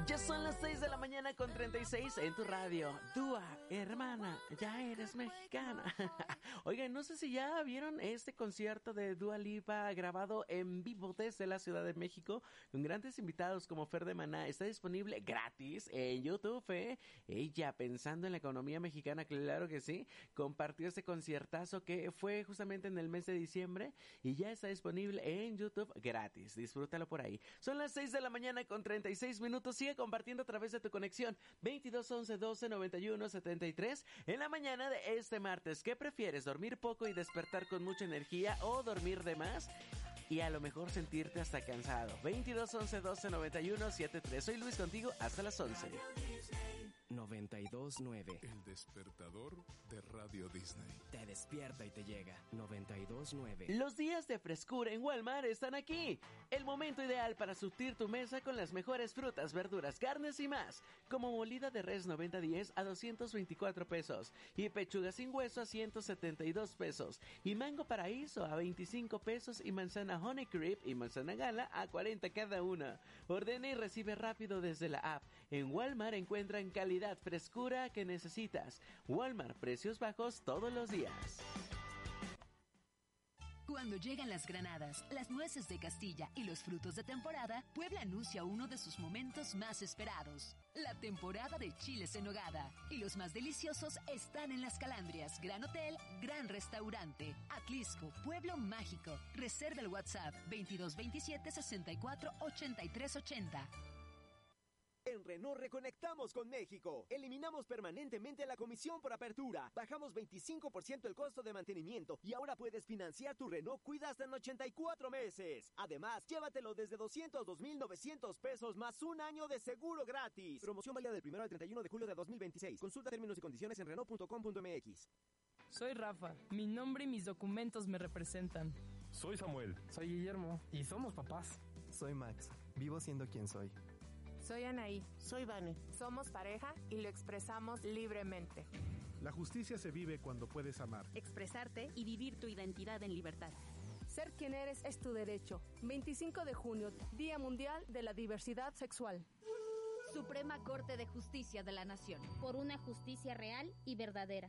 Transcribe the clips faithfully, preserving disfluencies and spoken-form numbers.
Ya son las seis de la mañana con treinta y seis en tu radio. Dúa, hermana, ya eres mexicana. Oigan, no sé si ya vieron este concierto de Dua Lipa grabado en vivo desde la Ciudad de México con grandes invitados como Fer de Maná. Está disponible gratis en YouTube, ¿eh? Ella, pensando en la economía mexicana, claro que sí, compartió este conciertazo que fue justamente en el mes de diciembre y ya está disponible en YouTube gratis. Disfrútalo por ahí. Son las seis de la mañana con treinta y seis minutos. Sigue compartiendo a través de tu conexión veintidós once doce noventa y uno setenta y tres en la mañana de este martes. ¿Qué prefieres? ¿Dormir poco y despertar con mucha energía o dormir de más y a lo mejor sentirte hasta cansado? veintidós once doce noventa y uno setenta y tres. Soy Luis, contigo hasta las once. noventa y dos nueve. El despertador de Radio Disney. Te despierta y te llega. noventa y dos nueve. Los días de frescura en Walmart están aquí. El momento ideal para surtir tu mesa con las mejores frutas, verduras, carnes y más. Como molida de res noventa diez a doscientos veinticuatro pesos. Y pechuga sin hueso a ciento setenta y dos pesos. Y mango paraíso a veinticinco pesos. Y manzana honey cream y manzana gala a cuarenta cada una. Ordena y recibe rápido desde la app. En Walmart encuentran calidad, frescura que necesitas. Walmart, precios bajos todos los días. Cuando llegan las granadas, las nueces de Castilla y los frutos de temporada, Puebla anuncia uno de sus momentos más esperados. La temporada de chiles en nogada. Y los más deliciosos están en Las Calandrias, Gran Hotel, Gran Restaurante. Atlisco, Pueblo Mágico. Reserva el WhatsApp veintidós veintisiete sesenta y cuatro ochenta y tres ochenta. En Renault reconectamos con México. Eliminamos permanentemente la comisión por apertura. Bajamos veinticinco por ciento el costo de mantenimiento y ahora puedes financiar tu Renault Cuida hasta en ochenta y cuatro meses. Además, llévatelo desde doscientos dos mil novecientos pesos más un año de seguro gratis. Promoción válida del primero al treinta y uno de julio de dos mil veintiséis. Consulta términos y condiciones en Renault punto com punto m x. Soy Rafa. Mi nombre y mis documentos me representan. Soy Samuel. Soy Guillermo. Y somos papás. Soy Max. Vivo siendo quien soy. Soy Anaí. Soy Vane. Somos pareja y lo expresamos libremente. La justicia se vive cuando puedes amar, expresarte y vivir tu identidad en libertad. Ser quien eres es tu derecho. veinticinco de junio, Día Mundial de la Diversidad Sexual. Suprema Corte de Justicia de la Nación. Por una justicia real y verdadera.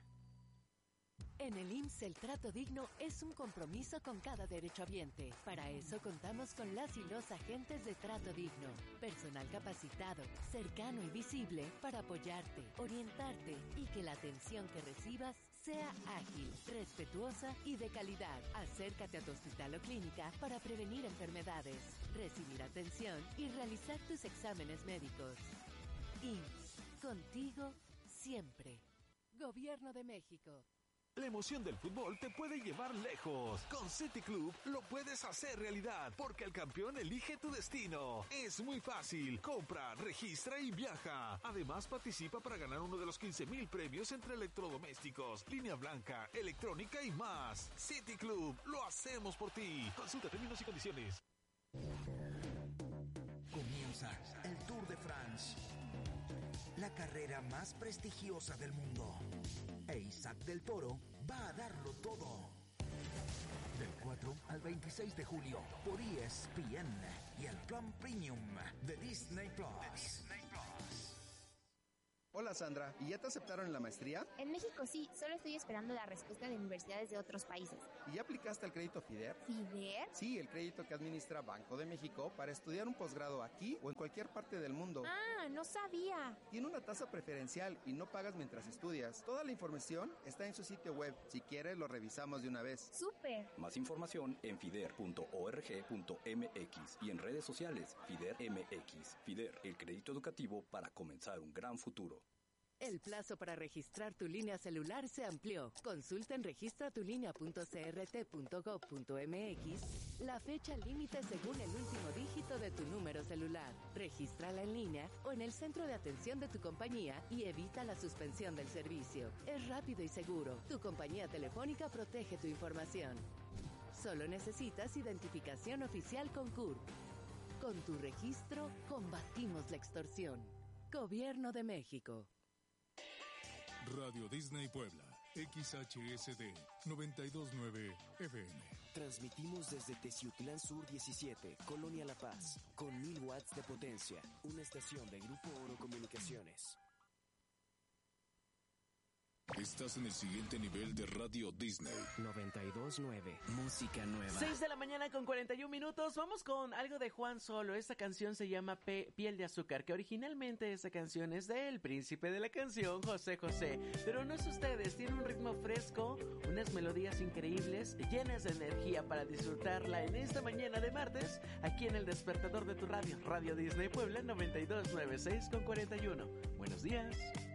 En el I M S S el trato digno es un compromiso con cada derechohabiente. Para eso contamos con las y los agentes de trato digno. Personal capacitado, cercano y visible para apoyarte, orientarte y que la atención que recibas sea ágil, respetuosa y de calidad. Acércate a tu hospital o clínica para prevenir enfermedades, recibir atención y realizar tus exámenes médicos. I M S S, contigo siempre. Gobierno de México. La emoción del fútbol te puede llevar lejos. Con City Club lo puedes hacer realidad, porque el campeón elige tu destino. Es muy fácil. Compra, registra y viaja. Además, participa para ganar uno de los quince mil premios entre electrodomésticos, línea blanca, electrónica y más. City Club, lo hacemos por ti. Consulta términos y condiciones. Comienza el Tour de France, la carrera más prestigiosa del mundo. E Isaac del Toro va a darlo todo. Del cuatro al veintiséis de julio por E S P N y el plan premium de Disney Plus. De Disney Plus. Hola Sandra, ¿y ya te aceptaron en la maestría? En México sí, solo estoy esperando la respuesta de universidades de otros países. ¿Y ya aplicaste al crédito FIDER? ¿FIDER? Sí, el crédito que administra Banco de México para estudiar un posgrado aquí o en cualquier parte del mundo. Ah, no sabía. Tiene una tasa preferencial y no pagas mientras estudias. Toda la información está en su sitio web. Si quieres, lo revisamos de una vez. ¡Súper! Más información en fider punto org punto m x y en redes sociales FIDER M X. FIDER, el crédito educativo para comenzar un gran futuro. El plazo para registrar tu línea celular se amplió. Consulta en registratulínea punto c r t punto gov punto m x la fecha límite según el último dígito de tu número celular. Regístrala en línea o en el centro de atención de tu compañía y evita la suspensión del servicio. Es rápido y seguro. Tu compañía telefónica protege tu información. Solo necesitas identificación oficial con C U R P. Con tu registro, combatimos la extorsión. Gobierno de México. Radio Disney Puebla, X H S D noventa y dos nueve F M. Transmitimos desde Teciutlán Sur diecisiete, Colonia La Paz, con mil watts de potencia. Una estación de Grupo Oro Comunicaciones. Estás en el siguiente nivel de Radio Disney. noventa y dos nueve. Música nueva. seis de la mañana con cuarenta y un minutos. Vamos con algo de Juan Solo. Esta canción se llama P- Piel de Azúcar, que originalmente esta canción es del príncipe de la canción, José José. Pero no es ustedes, tiene un ritmo fresco, unas melodías increíbles, llenas de energía para disfrutarla en esta mañana de martes, aquí en el despertador de tu radio, Radio Disney Puebla noventa y dos nueve, seis con cuarenta y uno. Buenos días.